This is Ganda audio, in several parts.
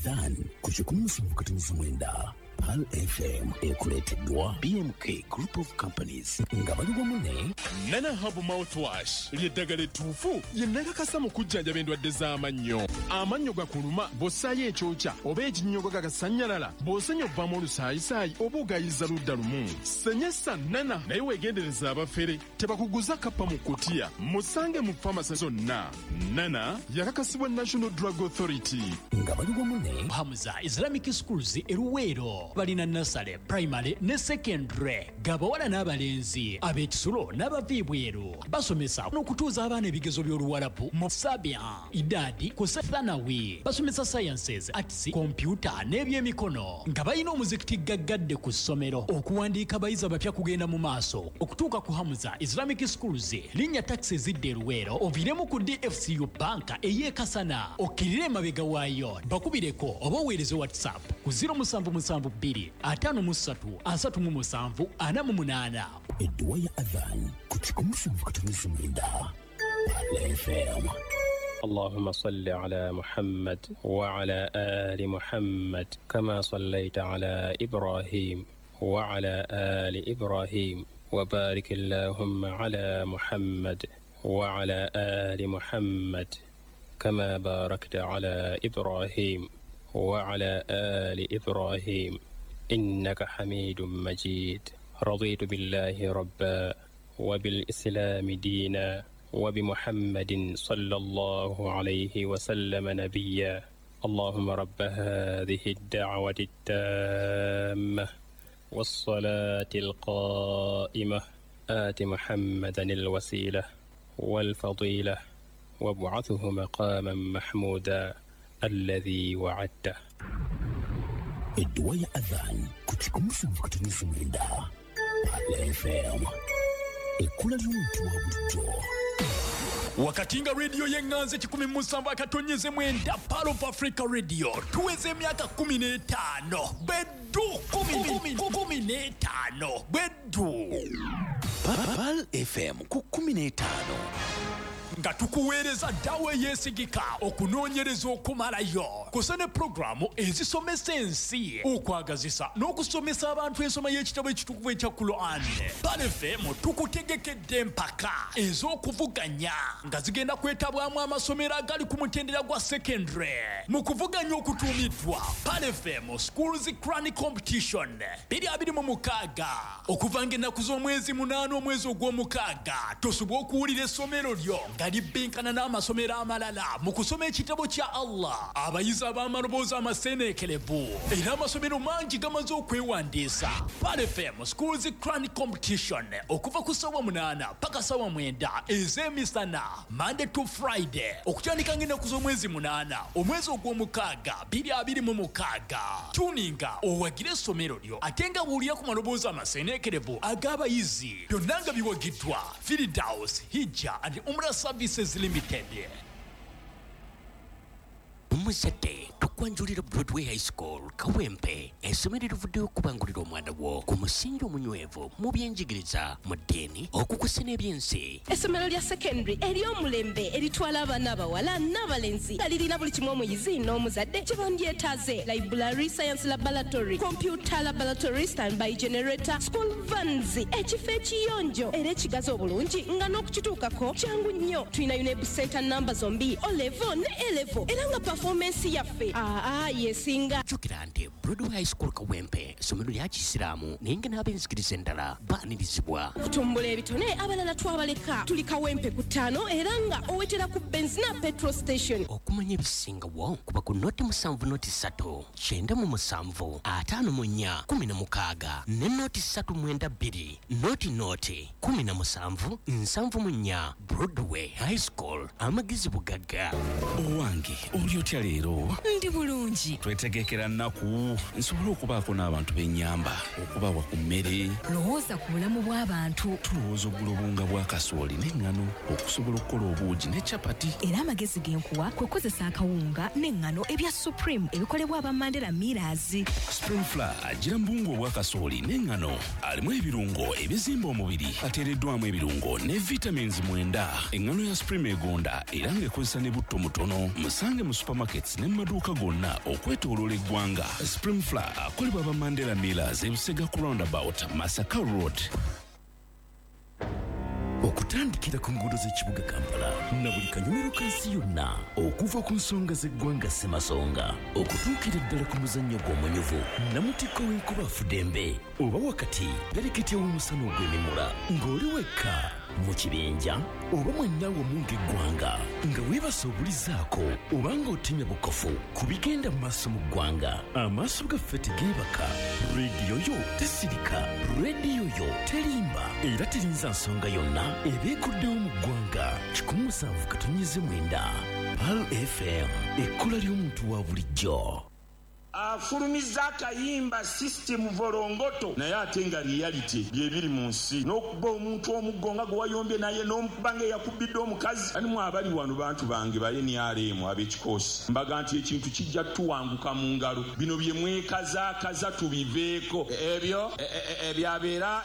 Then kuchikumu katuniza mwenda Pal FM ekuleteddwa BMK Group of Companies nga bali wamu Nana Hub Mouthwash lyeddagala ettuufu lye nakakasa mu kujjanjaba endwadde z'amannyo. Amannyo gakuluma bw'ossaayo ekyokya oba ekinnyogo gagasanyalala bw'osenya ovaamu olusaayisaayi oba ogayiza ludda lumu. Senyesa Nana naye weegendereza abafere tebakuguza kappa mu kkutiya. Musange mu famasi zonna. Nana yakakasibwa National Drug Authority. Nga bali wamu Hamza Islamic Schools eruweero balina nursery, primary ne secondary gabawala n'abalenzi ab'ekisulo n'abaviibweru basomesa n'okutuuza abaana ebigezo by'oluwalabu mu Sabia idadi ku Thanawi basomesa sciences, arts, computer n'ebyemikono nga balina omuzikiti gaggadde ku ssomero okuwandiika abayizi abapya kugenda mu maaso okutuuka ku Hamza Islamic Schools linnya taxi zidde eruweero oviiremu ku DFCU banka ey'ekasana okkirire emabega waayo bakubireko oba oweereze WhatsApp ku 077 533748. Edduwa ya adhan kuchikumu katuniza mwenda Pal FM. اللهم صل على محمد وعلى آل محمد كما صليت على إبراهيم وعلى آل إبراهيم وبارك اللهم على محمد وعلى آل محمد كما باركت على إبراهيم وعلى آل إبراهيم إنك حميد مجيد. رضيت بالله ربا وبالإسلام دينا وبمحمد صلى الله عليه وسلم نبيا. اللهم رب هذه الدعوة التامة والصلاة القائمة آت محمدا الوسيلة والفضيلة وابعثه مقاما محمودا الذي وعدته. Edduwa ya adhan kuchikumu katuniza mwenda Pal FM ekula ly'omuntu wa bulijjo. Wakatinga radio yenganze 17 akatonyeze mwenda Pal of Africa Radio tuweze emyaka 15 beddu 15 beddu Pal FM ku 15 nga tukuweereza ddawa eyeesigika okunoonyereza okumalayo kusa ne pulogulaamu ezisomesa ensi okwagazisa n'okusomesa abantu ensoma y'ekitabo ekitukuvu ekya Quran. Pal FM tukutegekedde empaka ez'okuvuganya nga zigenda kwetabwamu amasomero agali ku mutendera gwa secondary mu kuvuganya okutuumiddwa Pal FM Schools Cran Competition 2026 okuva ng'ennaku z'omwezi 8 omwezi ogw'omukaaga tosobwa okuwulira essomero lyo nga libbinkana n'amasomero amalala mu kusoma ekitabo kya Allah. Abayizi ab'amaloboozi amaseeneekerevu era amasomero mangi gamaze okwewandiisa. Pal FM Schools Cran Competition okuva ku ssaawa 8 paka ssaawa 9 ez'emisana Monday to Friday okutandika ng'ennaku z'omwezi 8 omwezi ogw'omukaaga 2026. Tuninga owagire essomero lyo ate nga buulira ku maloboozi amaseeneekerevu ag'abayizi byonna nga biwagiddwa Firdaus Hijja and Umrah Services Limited. Umuzadde tukwanjulira Broadway High School Kawempe essomero erivuddeyo okubangulira omwana wo ku musingi omunywevu mu byenjigiriza mu ddiini okukusa n'ebyensi. Essomero lya secondary ery'omulembe eritwala abaana abawala n'abalenzi nga lirina buli kimu omuyizi n'omuzadde kye bandyetaaze: library, science laboratory, computer laboratory, standby generator, school vans, ekifo ekiyonjo era ekigazi obulungi nga n'okukituukako kyangu nnyo. Tulina UNEB center namba zombi O-level ne A-level era nga performance yaffe yesinga. Jjukira nti Broadway High School Kawempe essomero lya Kisiraamu naye nga n'ab'enzikiriza endala baanirizibwa. Okutumbula ebitone abalala twabaleka. Tuli Kawempe ku 5 era nga owetera ku Benzina petrol station. Okumanya ebisingawo kuba ku noti 7 noti 3 97 54 16 ne noti 392 noti 17 74 Broadway High School amagezi bugagga. Owange oli otya leero? Ndi bulungi. Twetegekera nnaku nsobola okubaako n'abantu b'ennyamba okubawa ku mmere. Lowooza ku bulamu bw'abantu. Tulowooza oggula obunga bwa kasooli n'eŋŋano okusobola okukola obuugi ne capati. Era amagezi g'enkuwa kwe kozesa akawunga n'eŋŋano ebya Supreme ebikolebwa aba Mandela Millers. Spring Flour agira mu bunga obwa kasooli n'eŋŋano alimu ebirungo ebizimba omubiri ateereddwamu ebirungo ne vitamins 9. Eŋŋano ya Supreme egonda era ng'ekozesa ne butto mutono. Musange mu supermarket supermarkets ne maduuka gonna okwetooloola eggwanga. Spring Flour akolebwa aba Mandela Millers ebusega ku roundabout Masaka Road. Okutandikira ku nguudo z'ekibuga Kampala na buli kanyomero ka nsi yonna okuva ku nsonga z'eggwanga Ssemasonga okutuukira ddala ku muzannyo gw'omunyuvu Namutikko w'enkuba Fudembe oba wakati pereketi w'omusana ogw'emimula ng'oli wekka mu kibinja oba mwennawe omunga eggwanga nga weebasa obulizaako oba ng'otemya bukofu ku bigenda mu maaso mu ggwanga amaaso gaffe tegeebaka rediyo yo tesirika rediyo yo terimba era terinza nsonga yonna ebeekuddewo mu ggwanga 107.9 PAL FM ekkola ly'omuntu wa bulijjo. Afulumiza akayimba system volongoto naye ate nga reality byebiri mu nsi n'okuba omuntu omuggonga gwe wayombye naye n'omukubanga yakubidde omukazi ani mwabali wano bantu bange baye ni RM ab'ekikoosi mbaga nti ekintu kijja tuwanguka mu ngalo bino bye mwekazaakaza tubiveeko ebyo ebyabeera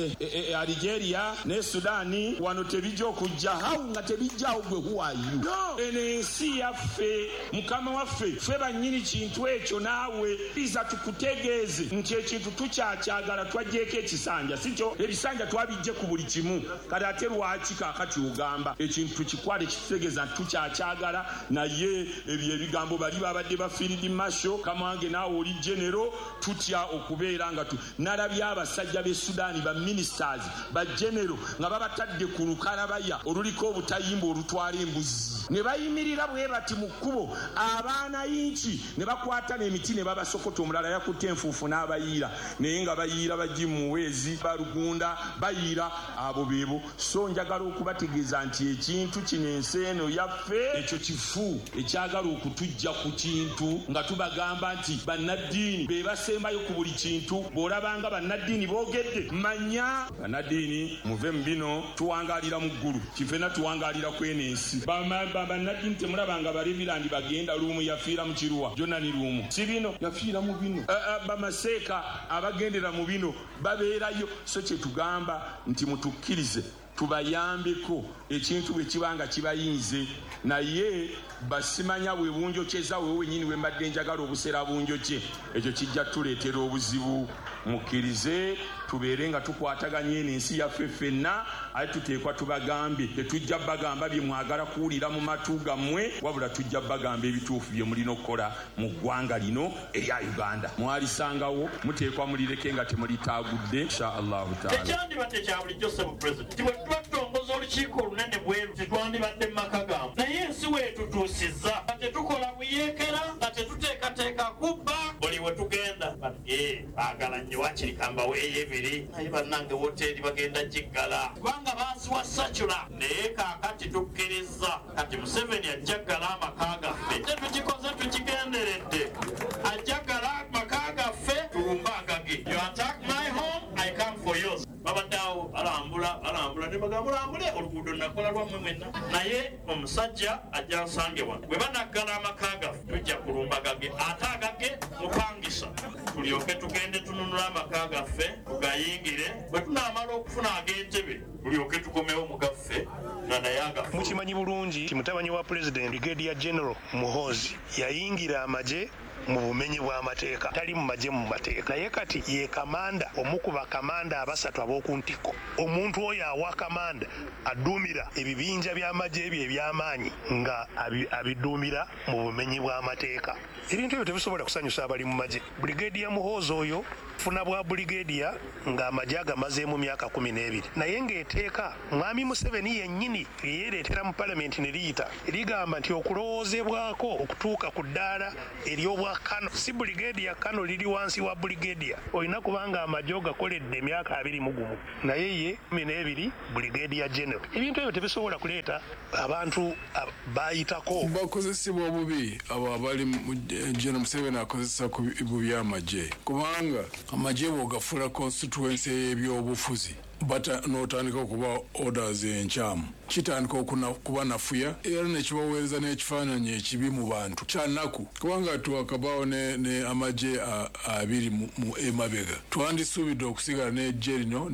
Algeria ne Sudani wano tebijja okujja hawu nga tebijjaawo gwe huwayu no eno ensi yaffe mukama waffe ffe bannyini kintu ekyo nawe biza tukutegeeze nti ekintu tukyakyagala twajjeeko ekisanja sikyo ebisanja twabijje ku buli kimu kati ate lwaki kaakati ogamba ekintu tukikwale kitutegeeza nti tukyakyagala naye ebyo ebigambo bali babadde ba field marshal kamange naawe oli genero tutya okubeera nga nalabye abasajja b'e Sudani ba ministers ba genero nga babatadde ku lukalabaya oluliko obutayimba olutwala embuzi ne bayimirira bwe bati mu kkubo abaana yinki ne bakwata n'emiti ne babasokota omulala yakutte enfuufu n'abayiira naye nga bayiira bajji mu muweezi balugunda bayiira abo beebo so njagala okubategeeza nti ekintu kino ensi eno yaffe ekyo kifu ekyagala okutujja ku kintu nga tubagamba nti bannaddiini be basembayo ku buli kintu bw'olabanga bannaddiini boogedde manya bannaddiini muve mu bino tuwangaalira mu ggulu kifena tuwangaalira kweno ensi bannaddiini temulabanga balevirandi bagenda luumu yafiira mu kiruwa jonani luumu si bino yafiira mu bino bamaseeka abagendera mu bino babeerayo so kye tugamba nti mutukkirize tubayambeko ekintu bwe kibanga kibayinze naye basimanya bwe bunjokyeza wewe wenyini we mbadde njagala obuseera bunjokye ekyo kijja tuleetera obuzibu mukkirize tubeere nga tukwataganya eno ensi yaffe ffenna aye tuteekwa tubagambye tetujja bagamba bye mwagala kuwulira mu matu gammwe wabula tujja bagamba ebituufu bye mulina okukola mu ggwanga lino erya Uganda mwalisangawo muteekwa mulireke nga temulitaagudde insha Allahu taala tekyandibadde kya bulijjo ssebo pulezidenti bwe tuba tutongoza olukiiko olunene bweru tetwandibadde mu maka gamu naye ensi weetutuusizza nga tetukola buyeekera nga tetuteekateeka kubba buli we tugenda baagala nnyo wakiri kamba weeyebiri naye bannange woteeri bagenda giggala kubanga baasiwa sacula naye kaakati tukkiriza kati Museveni ajjaggala amaka gaffe tetukikoze tukigenderedde ajjaggala amaka gaffe tulumbagage you attack my home I come for yours babaddeawo balambula ne bagambulambule oluguudo nakola lwammwe mwenna naye omusajja ajja nsange wano bwe banaggala amaka gaffe tujja kulumbagage ate agage mupangisa tulyoke tugende tununula amaka gaffe tugayingire bwe tunaamala okufuna ag'entebe tulyoke tukomewo mu gaffe naye agaffe mukimanyi bulungi ti mutabani wa President Brigadier General Muhoozi yayingira amagye mu bumenyi bw'amateeka tali mu magye mu mateeka naye kati ye kamanda omukuba kamanda abasatu ab'oku ntikko omuntu oyo awa kamanda adduumira ebibinja by'amagye ebyo eby'amaanyi nga abidduumira mu bumenyi bw'amateeka ebintu ebyo tebisobola kusanyusa abali mu magye Brigadier Muhoozi oyo funa bwa Brigadier ng'amagye agamazeemu myaka 12 naye ng'eteeka mwami Museveni yennyini yeereetera mu palamenti ne liyita ligamba nti okulowoozebwako okutuuka ku ddaala ery'obwa Kano si Brigadier Kano liri wansi wa Brigadier olina kubanga amagye gakoledde emyaka 21 naye ye 12 Brigadier General ebintu ebyo tebisobola kuleeta abantu bayitako bakozesebwa obubi abo abali General Museveni akozesa ku bubi amagye kubanga amagye bw'ogafuula constituency y'ebyobufuzi n'otandika okuba orders enkyamu kitandika kuba nafuya era nekibaweereza n'ekifaananyi ekibi mu bantu kyanaku kubanga twakabaawo ne amagye abiri mu emabega twandisuubidde okusigala n'ejje lino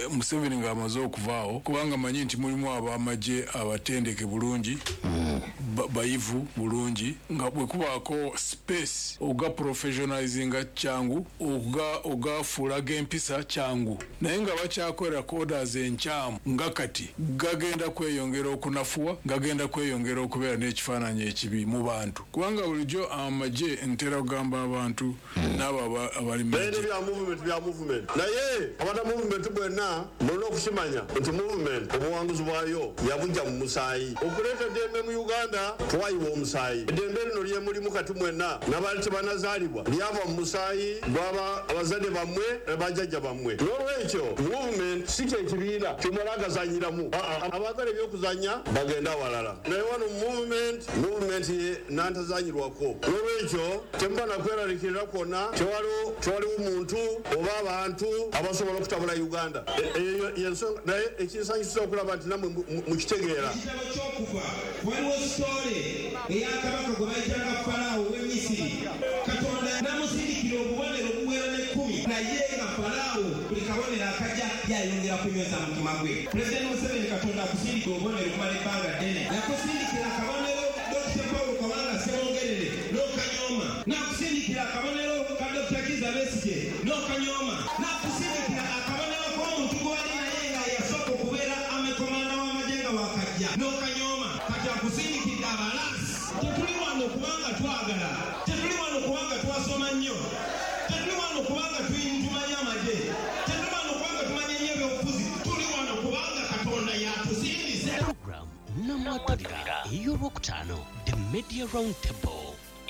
Museveni ng'amaze okuvaawo kubanga manyi nti mulimu ab'amagye abatendeke bulungi bayivu bulungi nga bwe kubaako space oga professionalizinga kyangu oga fulaga empisa kyangu naye nga bakyakolera orders enkyamu nga kati gagenda kweyongera okunafuwa gagenda kweyongera okubeera n'ekifaananyi ekibi mu bantu kubanga bulijjo amagye ntera kugamba abantu n'abo abali bya movement naye abada movement bwenna mulina okusimanya nti movement obuwanguzi bwayo yabujja mu musaayi okuleeta eddembe mu Uganda twayiwa omusaayi eddembe lino lyemulimu kati mwenna n'abaali tebanazaalibwa lyava mu musaayi gwaba abazadde bammwe bajjajja bammwe n'olwekyo movement si kyekibiina kyemwalagazanyiramu abaagala ebyokuzanya bagenda awalala naye wano movement ye nantazanyirwako n'olwekyo temuba nakweraliikirira kwonna tewaliwo muntu oba abantu abasobola okutabula Uganda yensonga naye ekinsanyusiza okulaba nti namwe mukitegeera ekitabo ky'okuva waliwo sitole eyakabaka gwe bayitanga Falaawo w'Emisiri Katonda namusindikira obubonero obuwera ne 10 naye nga Falaawo buli kabonero akajja yayongera kunyweza mutima gwe Pulezidenti Museveni Katonda akusindikira obubonero okumala ebbanga ddene yakusindikira akabonero Dr. Paul Kawanga Ssemongerere n'okanyooma n'akusindikira akabonero ka Dr. Kizza Besigye n'okanyooma n'akusindikira akabonero k'omuntu gwe wali naye nga yasooka okubeera amekomanda w'amagye nga wakajja n'okanyooma kati akusindikidde abalasi tetuli wano kubanga twagala tetuli wano kubanga twasoma nnyo tetuli wano kubanga tumanyi amagye tetuli wano kubanga tumanyi ennyo ebyobufuzi tuli wano kubanga Katonda yatusindise namwatulira ey'olwokutaano the media round table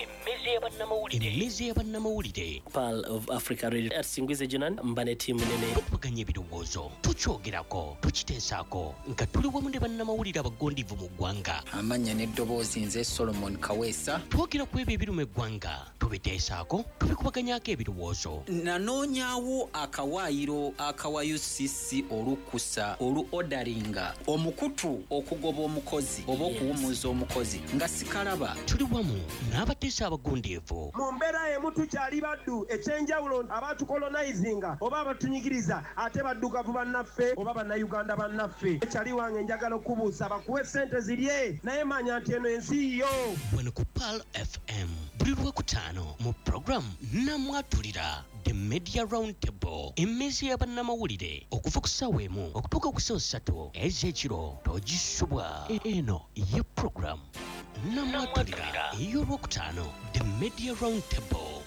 emmezi y'abannamawulire Pearl of Africa Radio atusingwize Jonan mbane timu nene tupaganya ebirowoozo tukyogerako tukiteesaako nga tuli wamu ne bannamawulire abagondivu mu ggwanga amannya n'eddoboozi nze Solomon Kaweesa twogera ku ebyo ebiri mu eggwanga tubiteesaako tubikubaganyako ebirowoozo nanoonyaawo akawaayiro akawa UCC olukusa odaringa omukutu okugoba omukozi oba okuwummuza omukozi nga sikalaba tuli wamu n'abateesa abagondeevu mu mbeera emu tukyali baddu ekyenjawulo abatukolonizinga oba abatunyigiriza ate baddugavu bannaffe oba bannayuganda bannaffe ekyali wange njagala okubuusa bakuwe ssente zirye naye manya nti eno ensi yo wano ku Pearl FM buli lwokutaano mu programu namwatulira the media round table emmezi y'abannamawulire okuva ku ssaawa emu okutuuka ku ssaawa 3 ez'ekiro togisubwa eno ye programu namwatulira ey'olwokutaano the media round table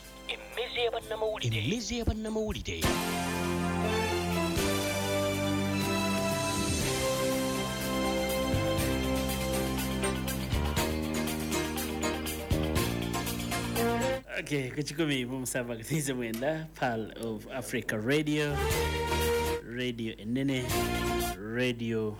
emmezi y'abannamawulire Okay, kuchikumi mumusava kutize mwenda Pearl of Africa Radio enene radio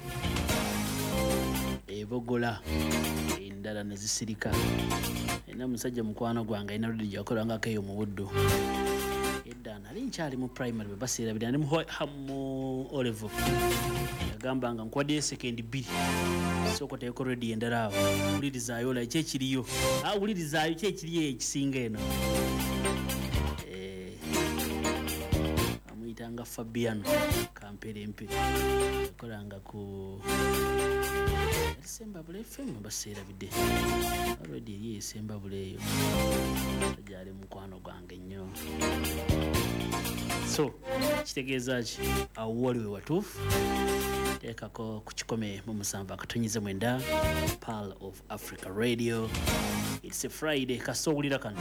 ebogola endala nezisirika ena musajja mukwano gwange ina radio yakolanga keyo mu buddu edda nali nkyali mu primary bwe baseera bidani mu Olevo yagamba nga nkwadde second B soko teko radio endala awo ulirizayo la kyekiriyo ulirizayo kyekiriyo ekisinga eno amuyitanga Fabiano Kamperempe yakolanga ku Sembabule FM baseera bidde already eri Sembabule eyo ajali mukwano gwange nnyo so kitegeeza ki awo waliwe watuufu teekako ku kikome mu musanvu akatonyize mwenda Pearl of Africa Radio it's a Friday kasowulira kano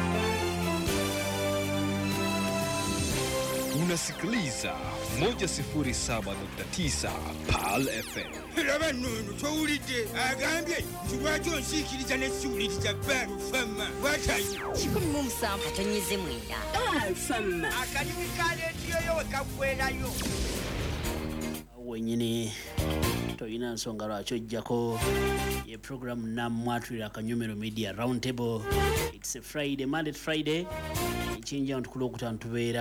unasikiliza 107.9 Pearl FM. Laba nunu towulidde agambye nti lwaki onsiikiriza n'essiwuliriza Pearl FM. Watayi 17 katonyize mwenda Pearl FM. Akalimu ka leediyo yo wekaggwerayo wenyini toyina nsonga lwaki ojjako ye program namwatulira akanyomero media round table it's a Friday Monday to Friday ekinja ntukula okutano tubeera